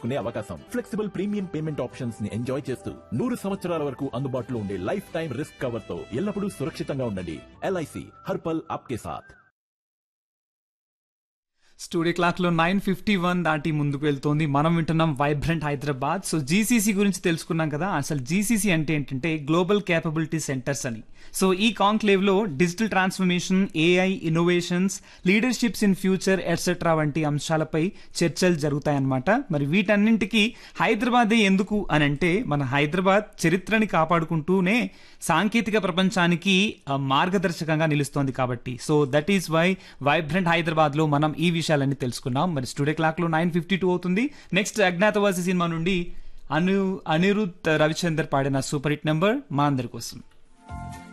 చేసుకునే అవకాశం, flexible premium payment options ని ఎంజాయ్ చేస్తూ 100 సంవత్సరాల వరకు అందుబాటులో ఉండే లైఫ్ టైం రిస్క్ కవర్ తో ఎల్లప్పుడూ సురక్షితంగా ఉండండి. ఎల్ఐసి హర్ పల్ ఆప్కే సాథ్. స్టూడియో క్లాక్ లో 9:51 దాటి ముందుకు వెళ్తోంది. మనం వింటున్నాం వైబ్రెంట్ హైదరాబాద్. సో జీసీసీ గురించి తెలుసుకున్నాం కదా. అసలు జీసీసీ అంటే ఏంటంటే గ్లోబల్ క్యాపబిలిటీ సెంటర్స్ అని. సో ఈ కాంక్లేవ్ లో digital transformation, AI, innovations, leaderships in future etcetera వంటి అంశాలపై చర్చలు జరుగుతాయన్నమాట. మరి వీటన్నింటికి హైదరాబాదే ఎందుకు అని అంటే, మన హైదరాబాద్ చరిత్రని కాపాడుకుంటూనే సాంకేతిక ప్రపంచానికి మార్గదర్శకంగా నిలుస్తోంది కాబట్టి. So that is why vibrant Hyderabad లో మనం ఈ విషయాలన్నీ తెలుసుకున్నాం. మరి స్టూడియో క్లాక్ లో 9:52 అవుతుంది. నెక్స్ట్ అజ్ఞాతవాసి సినిమా నుండి అనిరుద్ రవిచందర్ పాడిన సూపర్ హిట్ నెంబర్ మా అందరి కోసం.